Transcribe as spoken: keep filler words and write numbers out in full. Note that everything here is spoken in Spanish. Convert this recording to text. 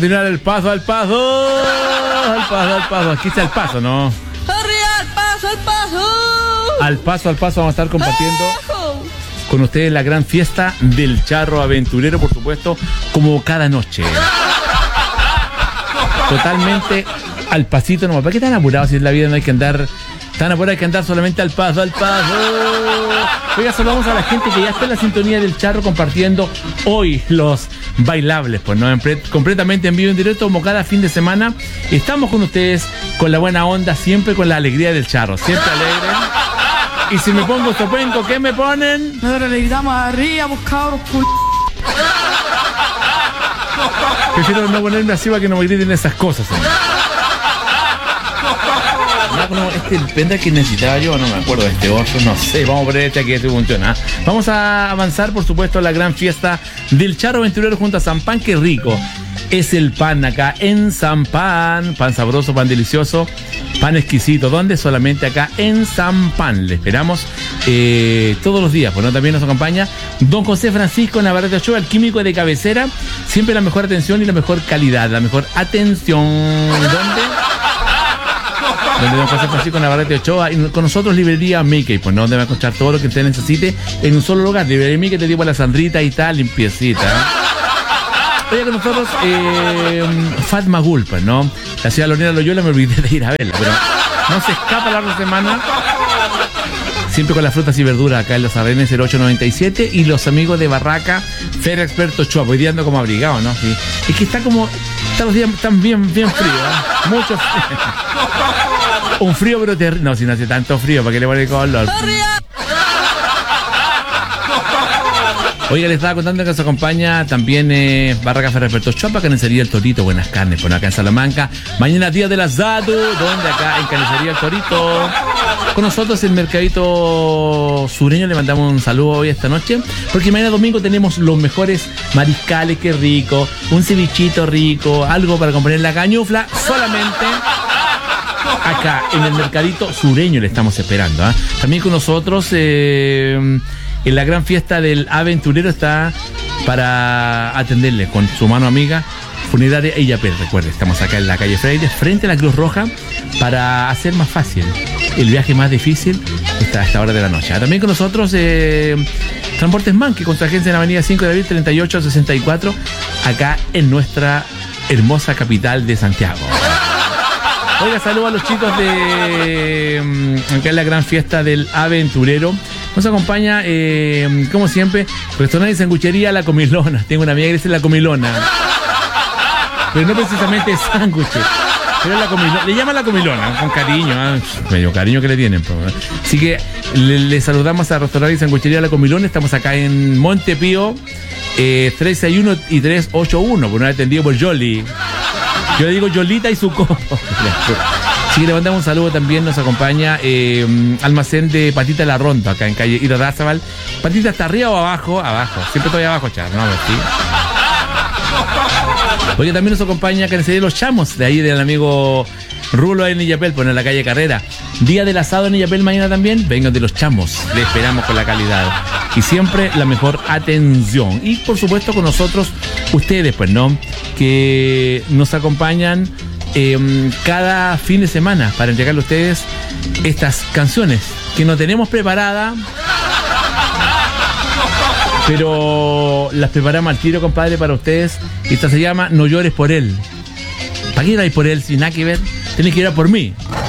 continuar el paso al paso. Al paso, al paso. Aquí está el paso, ¿no? Arriba, al paso, al paso. Al paso, al paso vamos a estar compartiendo con ustedes la gran fiesta del charro aventurero, por supuesto, como cada noche. Totalmente al pasito nomás. ¿Para qué tan apurado si en la vida no hay que andar tan apurado? Hay que andar solamente al paso, al paso. Oiga, saludamos a la gente que ya está en la sintonía del charro compartiendo hoy los bailables, pues no, en pre- completamente en vivo, en directo, como cada fin de semana. Estamos con ustedes con la buena onda, siempre con la alegría del charro, siempre alegre. Y si me pongo topenco, ¿qué me ponen? Ahora le gritamos arriba, pues cabros, pul... Prefiero no ponerme así para que no me griten esas cosas, ¿eh? No, no, este el pendrive que necesitaba yo, no me acuerdo de este otro, no sé, vamos a poner este aquí, este funciona. Vamos a avanzar, por supuesto, a la gran fiesta del charro aventurero junto a San Pan. Qué rico es el pan acá en San Pan, pan sabroso, pan delicioso, pan exquisito. ¿Dónde? Solamente acá en San Pan. Le esperamos eh, todos los días. Bueno, también nos acompaña don José Francisco Navarrete Ochoa, el químico de cabecera. Siempre la mejor atención y la mejor calidad, la mejor atención. ¿Dónde? Donde don José Francisco Navarrete Ochoa, y con nosotros Librería Mickey, pues no, donde va a encontrar todo lo que usted necesite en un solo lugar. Librería Mickey, te digo, la Sandrita y tal, limpiecita. Oye, con nosotros eh, Fatma Gul, pues, ¿no? La ciudad Lorena Loyola, me olvidé de ir a verla, pero no se escapa la otra semana. Siempre con las frutas y verduras acá en Los Arrenes, el ocho noventa y siete, y los amigos de Barraca, Feria Experto Ochoa. Hoy día ando como abrigado, ¿no? Sí. Es que está como, están los días están bien, bien fríos, ¿eh? Mucho frío. Un frío, pero terrible. No, si no hace tanto frío, ¿para qué le pone el color? Oiga, les estaba contando que nos acompaña también eh, Barraca Feria Experto Ochoa, Carnicería El Torito, buenas carnes, bueno, acá en Salamanca. Mañana día del asado, donde acá en Carnicería El Torito. Con nosotros el Mercadito Sureño, le mandamos un saludo hoy esta noche, porque mañana domingo tenemos los mejores mariscales, qué rico, un cevichito rico, algo para componer la cañufla, solamente acá en el Mercadito Sureño le estamos esperando, ¿eh? También con nosotros eh, en la gran fiesta del aventurero está para atenderle con su mano amiga Funeraria Illapel. Recuerde, estamos acá en la calle Freire, frente a la Cruz Roja, para hacer más fácil el viaje más difícil hasta esta hora de la noche. También con nosotros eh, Transportes Manque, con su agencia en la avenida cinco de abril treinta y ocho sesenta y cuatro, acá en nuestra hermosa capital de Santiago. Oiga, saludo a los chicos de acá en la gran fiesta del aventurero. Nos acompaña, eh, como siempre, restaurante y sanguchería La Comilona. Tengo una amiga que dice La Comilona, pero no precisamente sándwiches, pero la comilona, le llaman La Comilona, con cariño, ¿eh? Medio cariño que le tienen, pues, ¿eh? Así que le, le saludamos a restaurante y sanguchería La Comilona. Estamos acá en Montepío, eh, tres seis uno y tres ocho uno, por una vez atendido por Yoli. Yo le digo Yolita y su copo. Sí, le mandamos un saludo también. Nos acompaña eh, almacén de Patita La Ronda, acá en calle Ida Razabal. Patita, ¿está arriba o abajo? Abajo. Siempre estoy abajo, char, ¿no? ¿Sí? Oye, también nos acompaña Carnicería Los Chamos, de ahí del amigo Rulo en Illapel, pues en la calle Carrera. Día del asado en Illapel mañana también. Vengan de Los Chamos. Le esperamos con la calidad. Y siempre la mejor atención. Y por supuesto con nosotros, ustedes, pues, ¿no? Que nos acompañan eh, cada fin de semana para entregarle a ustedes estas canciones que no tenemos preparadas, pero las preparamos al tiro, compadre, para ustedes. Esta se llama No llores por él. ¿Para qué ir por él sin nada que ver? Tenés que ir a por mí.